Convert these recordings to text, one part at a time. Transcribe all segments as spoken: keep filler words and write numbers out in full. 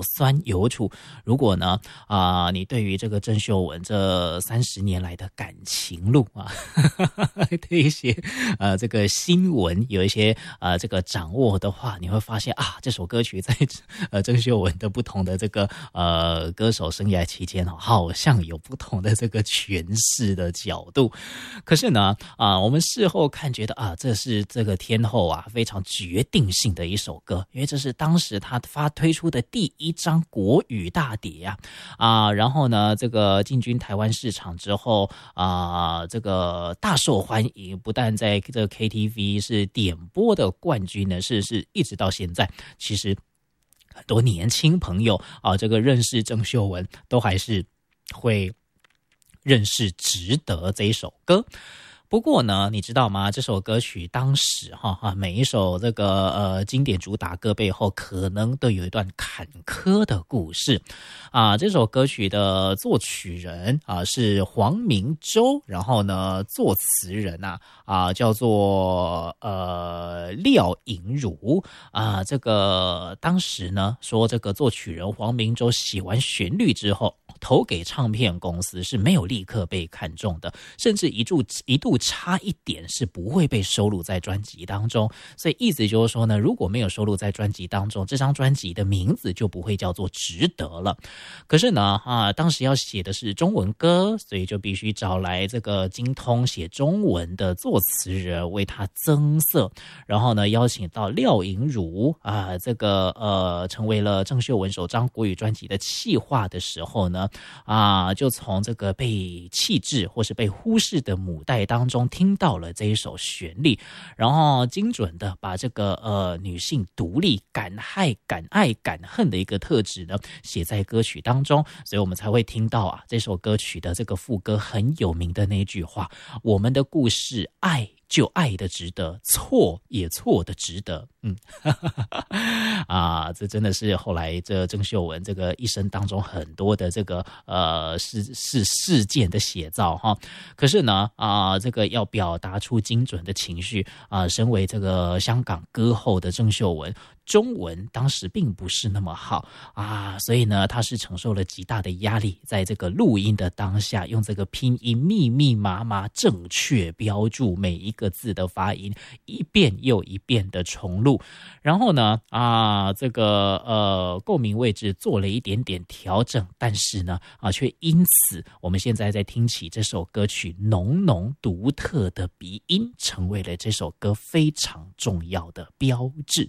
有酸有楚。如果呢啊、呃，你对于这个郑秀文这三十年来的感情路啊，对一些呃这个新闻有一些呃这个掌握的话，你会发现啊，这首歌曲在呃郑秀文的不同的这个呃歌手生涯期间，好像有不同的这个诠释的角度。可是呢啊、呃，我们事后看觉得啊，这是这个天后啊非常决定性的一首歌，因为这是当时他发推出的第一张国语大碟啊啊，然后呢这个进军台湾市场之后啊，这个大受欢迎，不但在这个 K T V 是点播的冠军呢，是是一直到现在，其实很多年轻朋友啊，这个认识郑秀文都还是会认识《值得》这一首歌。不过呢，你知道吗？这首歌曲当时哈哈，每一首这个呃经典主打歌背后，可能都有一段坎坷的故事啊。这首歌曲的作曲人啊是黄明洲，然后呢，作词人啊啊叫做呃廖颖茹啊。这个当时呢说，这个作曲人黄明洲写完旋律之后，投给唱片公司是没有立刻被看中的，甚至一度一度差一点是不会被收录在专辑当中。所以意思就是说呢，如果没有收录在专辑当中，这张专辑的名字就不会叫做值得了。可是呢啊，当时要写的是中文歌，所以就必须找来这个精通写中文的作词人为他增色，然后呢邀请到廖颖茹啊，这个呃成为了郑秀文首张国语专辑的企划的时候呢啊，就从这个被弃置或是被忽视的母带当中听到了这一首旋律，然后精准的把这个呃女性独立、敢爱、敢爱、敢恨的一个特质呢写在歌曲当中，所以我们才会听到啊这首歌曲的这个副歌很有名的那一句话：我们的故事，爱就爱的值得，错也错的值得。嗯，啊，这真的是后来这郑秀文这个一生当中很多的这个呃事事事件的写照哈。可是呢啊，这个要表达出精准的情绪啊，身为这个香港歌后的郑秀文，中文当时并不是那么好啊，所以呢，他是承受了极大的压力，在这个录音的当下，用这个拼音密密麻麻正确标注每一个字的发音，一遍又一遍的重录，然后呢啊，这个呃共鸣位置做了一点点调整，但是呢啊，却因此我们现在在听起这首歌曲浓浓独特的鼻音，成为了这首歌非常重要的标志。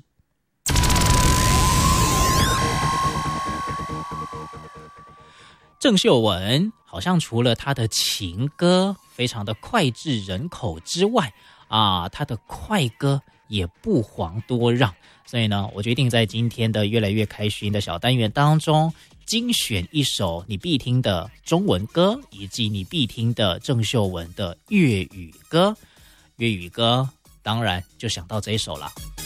郑秀文好像除了她的情歌非常的脍炙人口之外啊，她的快歌也不遑多让，所以呢，我决定在今天的越来越开心的小单元当中，精选一首你必听的中文歌，以及你必听的郑秀文的粤语歌。粤语歌当然就想到这一首了。